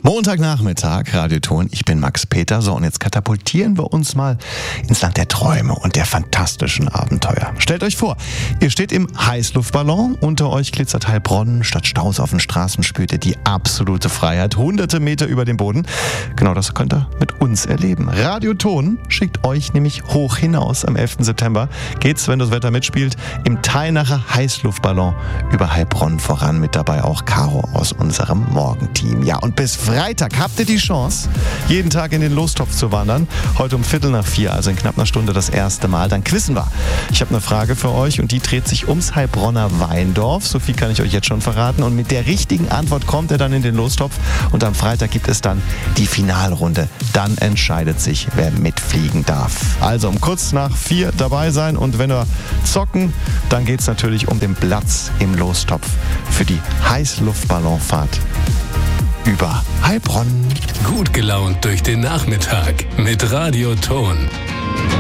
Montagnachmittag, Radioton, ich bin Max Peter. So, und jetzt katapultieren wir uns mal ins Land der Träume und der fantastischen Abenteuer. Stellt euch vor, ihr steht im Heißluftballon, unter euch glitzert Heilbronn, statt Staus auf den Straßen spürt ihr die absolute Freiheit, hunderte Meter über dem Boden. Genau das könnt ihr mit uns erleben. Radioton schickt euch nämlich hoch hinaus. Am 11. September geht's, wenn das Wetter mitspielt, im Teilnacher Heißluftballon über Heilbronn voran. Mit dabei auch Caro aus unserem Morgenteam. Ja, und bis Freitag habt ihr die Chance, jeden Tag in den Lostopf zu wandern. Heute um 3:45, also in knapp einer Stunde das erste Mal. Dann quizzen wir. Ich habe eine Frage für euch und die dreht sich ums Heilbronner Weindorf. So viel kann ich euch jetzt schon verraten. Und mit der richtigen Antwort kommt ihr dann in den Lostopf. Und am Freitag gibt es dann die Finalrunde. Dann entscheidet sich, wer mitfliegen darf. Also um kurz nach 4 dabei sein. Und wenn wir zocken, dann geht es natürlich um den Platz im Lostopf für die Heißluftballonfahrt über Heilbronn. Gut gelaunt durch den Nachmittag mit Radioton.